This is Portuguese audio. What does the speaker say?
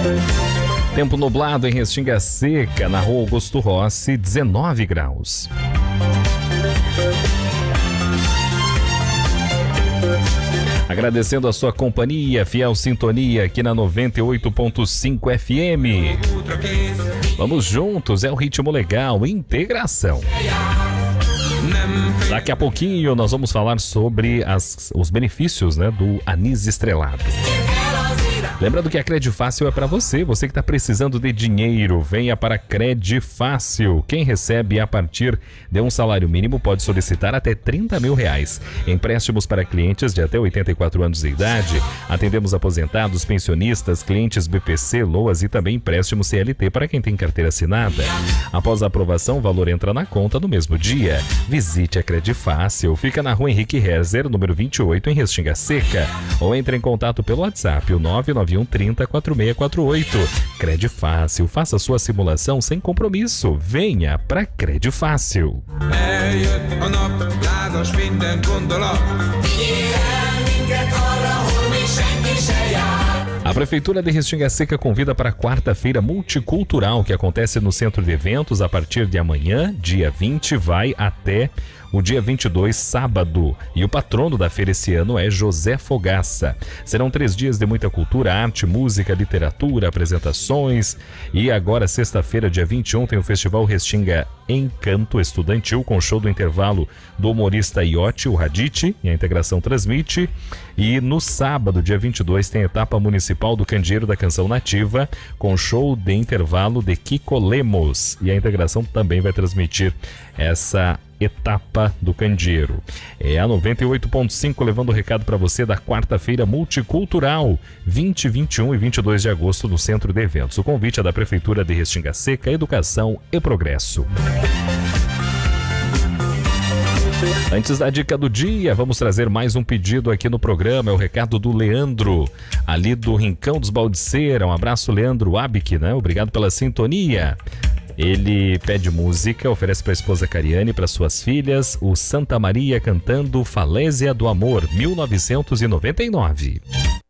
Tempo nublado em Restinga Seca, na Rua Augusto Rossi, 19 graus. Agradecendo a sua companhia, fiel sintonia aqui na 98.5 FM. Vamos juntos, é o ritmo legal, integração. Daqui a pouquinho nós vamos falar sobre os benefícios, né, do anis estrelado. Lembrando que a Credifácil é para você que está precisando de dinheiro, venha para a Credifácil. Quem recebe a partir de um salário mínimo pode solicitar até R$30 mil. Empréstimos para clientes de até 84 anos de idade. Atendemos aposentados, pensionistas, clientes BPC, LOAS e também empréstimo CLT para quem tem carteira assinada. Após a aprovação, o valor entra na conta no mesmo dia. Visite a Credifácil, fica na Rua Henrique Herzer, número 28, em Restinga Seca. Ou entre em contato pelo WhatsApp, o 991304648. Credifácil, faça sua simulação sem compromisso. Venha para Credifácil. A Prefeitura de Restinga Seca convida para a quarta-feira multicultural que acontece no Centro de Eventos a partir de amanhã, dia 20, vai até o dia 22, sábado. E o patrono da feira esse ano é José Fogaça. Serão 3 dias de muita cultura, arte, música, literatura, apresentações. E agora, sexta-feira, dia 21, tem o Festival Restinga Encanto Estudantil, com show do intervalo do humorista Iotti, o Raditi, e a Integração transmite. E no sábado, dia 22, tem a etapa municipal do Candeeiro da Canção Nativa, com show de intervalo de Kiko Lemos. E a Integração também vai transmitir essa etapa do Candeeiro. É a 98.5 levando o recado para você da quarta-feira multicultural, 20, 21 e 22 de agosto no Centro de Eventos. O convite é da Prefeitura de Restinga Seca, Educação e Progresso. Antes da dica do dia, vamos trazer mais um pedido aqui no programa. É o recado do Leandro, ali do Rincão dos Baldiceira. Um abraço, Leandro Abic, né? Obrigado pela sintonia. Ele pede música, oferece para a esposa Cariane e para suas filhas o Santa Maria cantando Falésia do Amor, 1999.